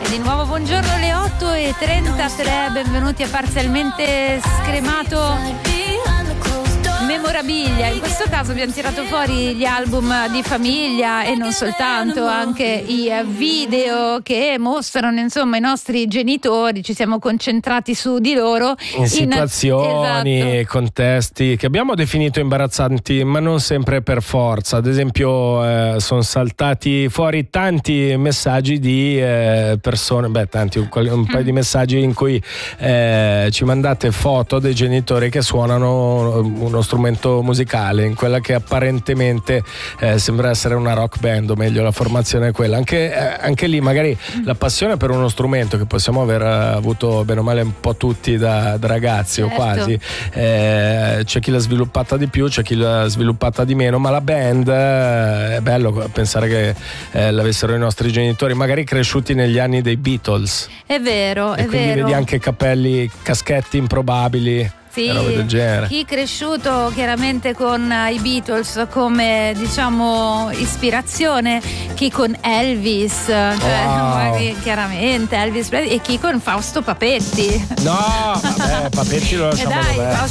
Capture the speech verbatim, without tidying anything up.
Di nuovo buongiorno, alle otto e trentatré, benvenuti a Parzialmente Scremato. Memorabilia, in questo caso abbiamo tirato fuori gli album di famiglia e non soltanto, anche i video che mostrano insomma i nostri genitori, ci siamo concentrati su di loro in situazioni e esatto. contesti che abbiamo definito imbarazzanti, ma non sempre per forza. Ad esempio eh, sono saltati fuori tanti messaggi di eh, persone, beh tanti, un, un paio di messaggi in cui eh, ci mandate foto dei genitori che suonano uno strumento musicale in quella che apparentemente eh, sembra essere una rock band, o meglio la formazione è quella. Anche, eh, anche lì magari la passione per uno strumento che possiamo aver avuto bene o male un po' tutti da, da ragazzi, certo. o quasi, eh, c'è chi l'ha sviluppata di più, c'è chi l'ha sviluppata di meno, ma la band eh, è bello pensare che eh, l'avessero i nostri genitori, magari cresciuti negli anni dei Beatles. È vero, e è quindi vero. Vedi anche capelli, caschetti improbabili. Sì, del genere. Chi cresciuto chiaramente con i Beatles come diciamo ispirazione, chi con Elvis, cioè wow. chiaramente Elvis, e chi con Fausto Papetti. No, vabbè, Papetti lo lasciamo dai, dov'è.